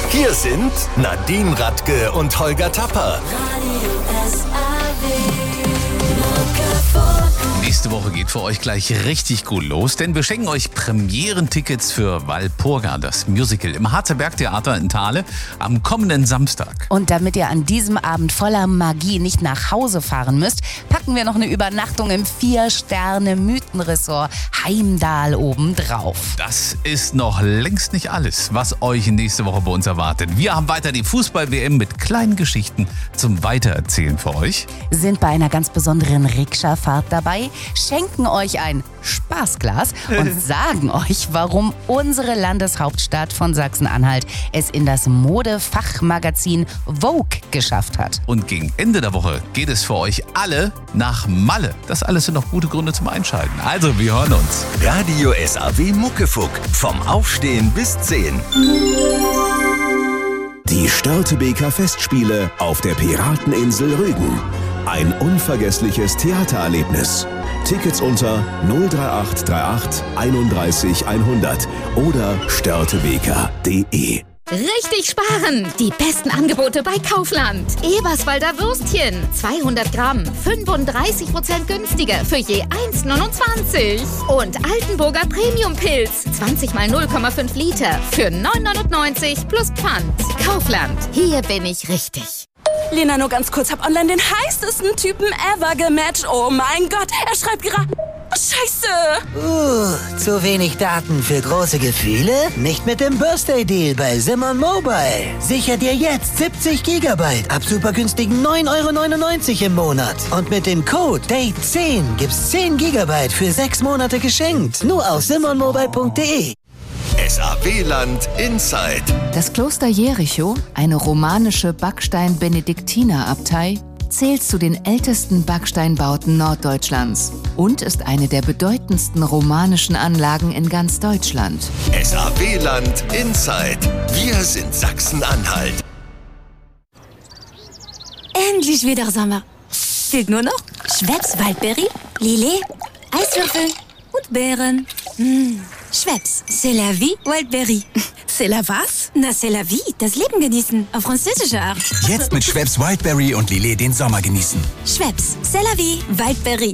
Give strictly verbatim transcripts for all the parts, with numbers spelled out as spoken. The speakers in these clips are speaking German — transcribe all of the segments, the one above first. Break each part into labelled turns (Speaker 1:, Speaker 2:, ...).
Speaker 1: Hier sind Nadine Radke und Holger Tapper.
Speaker 2: Nächste Woche geht für euch gleich richtig gut los, denn wir schenken euch Premierentickets für Walpurga, das Musical im Harzer Bergtheater in Thale am kommenden Samstag.
Speaker 3: Und damit ihr an diesem Abend voller Magie nicht nach Hause fahren müsst, packen wir noch eine Übernachtung im Vier-Sterne-Mythenresort Heimdal obendrauf.
Speaker 2: Das ist noch längst nicht alles, was euch nächste Woche bei uns erwartet. Wir haben weiter die Fußball-W M mit kleinen Geschichten zum Weitererzählen für euch.
Speaker 3: Sind bei einer ganz besonderen Rikscha-Fahrt dabei, schenken euch ein Spaßglas und sagen euch, warum unsere Landeshauptstadt von Sachsen-Anhalt es in das Modefachmagazin Vogue geschafft hat.
Speaker 2: Und gegen Ende der Woche geht es für euch alle nach Malle. Das alles sind noch gute Gründe zum Einschalten. Also, wir hören uns.
Speaker 1: Radio S A W Muckefuck. Vom Aufstehen bis zehn. Die Störtebeker Festspiele auf der Pirateninsel Rügen. Ein unvergessliches Theatererlebnis. Tickets unter null drei acht drei acht einunddreißig hundert oder störtebeker punkt de.
Speaker 4: Richtig sparen! Die besten Angebote bei Kaufland. Eberswalder Würstchen, zweihundert Gramm, fünfunddreißig Prozent günstiger für je eins neunundzwanzig. Und Altenburger Premium-Pilz, zwanzig mal null Komma fünf Liter für neun neunundneunzig plus Pfand. Kaufland, hier bin ich richtig.
Speaker 5: Lena, nur ganz kurz, hab online den heißesten Typen ever gematcht. Oh mein Gott, er schreibt gerade... Scheiße!
Speaker 6: Uh, zu wenig Daten für große Gefühle? Nicht mit dem Birthday-Deal bei Simon Mobile. Sicher dir jetzt siebzig Gigabyte ab super günstigen neun Euro neunundneunzig im Monat. Und mit dem Code Date zehn gibt's zehn Gigabyte für sechs Monate geschenkt. Nur auf simon mobile punkt de.
Speaker 1: S A W-Land Inside.
Speaker 7: Das Kloster Jericho, eine romanische Backstein-Benediktinerabtei, zählt zu den ältesten Backsteinbauten Norddeutschlands und ist eine der bedeutendsten romanischen Anlagen in ganz Deutschland.
Speaker 1: S A W-Land Inside. Wir sind Sachsen-Anhalt.
Speaker 5: Endlich wieder Sommer. Fehlt nur noch Schweppes Waldberry, Lillet, Eiswürfel und Beeren. Mmh. Schweppes, c'est la vie, Wildberry. C'est la was? Na, c'est la vie, das Leben genießen, auf französische Art.
Speaker 8: Jetzt mit Schweppes Wildberry und Lillet den Sommer genießen.
Speaker 5: Schweppes, c'est la vie, Wildberry.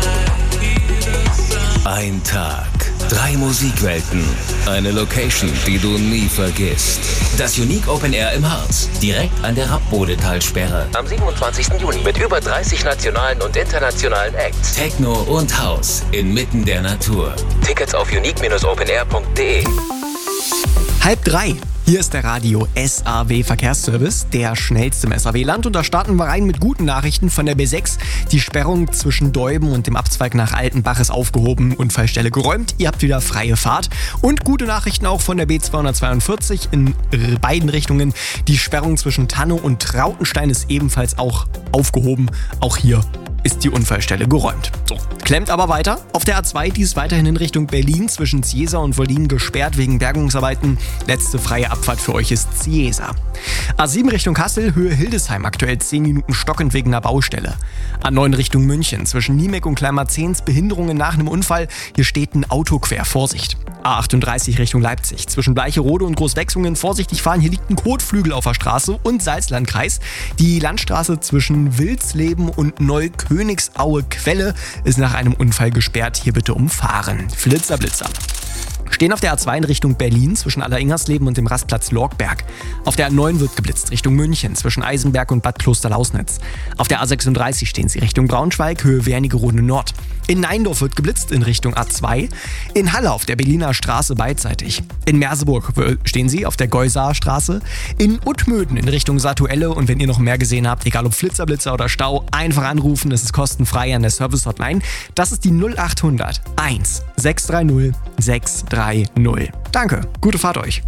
Speaker 1: Ein Tag, drei Musikwelten, eine Location, die du nie vergisst.
Speaker 9: Das Unique Open Air im Harz, direkt an der Rappbodetalsperre. Am siebenundzwanzigsten Juni mit über dreißig nationalen und internationalen Acts. Techno und House inmitten der Natur. Tickets auf unique Bindestrich open air punkt de.
Speaker 10: Halb drei. Hier ist der Radio S A W Verkehrsservice, der schnellste im S A W-Land. Und da starten wir rein mit guten Nachrichten von der B sechs. Die Sperrung zwischen Deuben und dem Abzweig nach Altenbach ist aufgehoben, Unfallstelle geräumt. Ihr habt wieder freie Fahrt. Und gute Nachrichten auch von der B zweihundertzweiundvierzig in beiden Richtungen. Die Sperrung zwischen Tannow und Trautenstein ist ebenfalls auch aufgehoben. Auch hier ist die Unfallstelle geräumt. So, klemmt aber weiter. Auf der A zwei, die ist weiterhin in Richtung Berlin zwischen Ziesa und Wollin gesperrt wegen Bergungsarbeiten. Letzte freie Abfahrt für euch ist Ziesa. A sieben Richtung Kassel, Höhe Hildesheim, aktuell zehn Minuten stockend wegen einer Baustelle. A neun Richtung München, zwischen Niemek und Kleinmarzehns Behinderungen nach einem Unfall. Hier steht ein Auto quer, Vorsicht. A achtunddreißig Richtung Leipzig, zwischen Bleicherode und Großwechsungen vorsichtig fahren. Hier liegt ein Kotflügel auf der Straße und Salzlandkreis. Die Landstraße zwischen Wilsleben und Neukönigsau Quelle ist nach einem Unfall gesperrt. Hier bitte umfahren. Flitzer, Blitzer. Stehen auf der A zwei in Richtung Berlin zwischen Alleringhersleben und dem Rastplatz Lorgberg. Auf der A neun wird geblitzt Richtung München zwischen Eisenberg und Bad Klosterlausnitz. Auf der A sechsunddreißig stehen sie Richtung Braunschweig, Höhe Wernigerode Nord. In Neindorf wird geblitzt in Richtung A zwei. In Halle auf der Berliner Straße beidseitig. In Merseburg stehen sie auf der Geusaer Straße. In Uttmöden in Richtung Satuelle. Und wenn ihr noch mehr gesehen habt, egal ob Flitzer, Blitzer oder Stau, einfach anrufen. Das ist kostenfrei an der Service-Hotline. Das ist die null achthundert eins sechs drei null sechs drei null. Danke, gute Fahrt euch.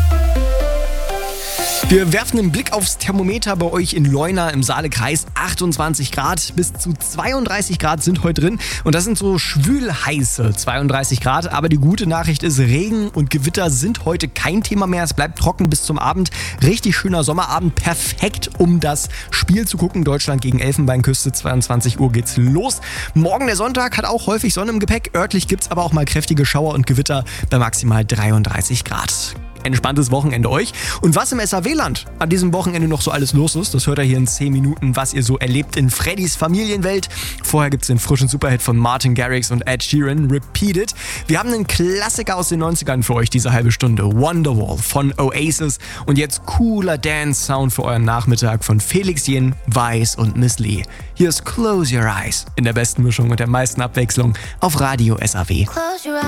Speaker 10: Wir werfen einen Blick aufs Thermometer bei euch in Leuna im Saalekreis. achtundzwanzig Grad bis zu zweiunddreißig Grad sind heute drin. Und das sind so schwülheiße zweiunddreißig Grad. Aber die gute Nachricht ist, Regen und Gewitter sind heute kein Thema mehr. Es bleibt trocken bis zum Abend. Richtig schöner Sommerabend. Perfekt, um das Spiel zu gucken. Deutschland gegen Elfenbeinküste. zweiundzwanzig Uhr geht's los. Morgen der Sonntag hat auch häufig Sonne im Gepäck. Örtlich gibt's aber auch mal kräftige Schauer und Gewitter bei maximal dreiunddreißig Grad. entspanntes Wochenende euch. Und was im S A W-Land an diesem Wochenende noch so alles los ist, das hört ihr hier in zehn Minuten, was ihr so erlebt in Freddys Familienwelt. Vorher gibt es den frischen Superhit von Martin Garrix und Ed Sheeran, Repeat It. Wir haben einen Klassiker aus den neunzigern für euch diese halbe Stunde, Wonderwall von Oasis. Und jetzt cooler Dance-Sound für euren Nachmittag von Felix Jen, Weiss und Miss Lee. Hier ist Close Your Eyes in der besten Mischung und der meisten Abwechslung auf Radio S A W.